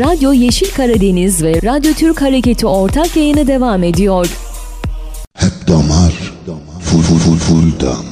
Radyo Yeşil Karadeniz ve Radyo Türk Hareketi ortak yayını devam ediyor. Hep damar, full dam.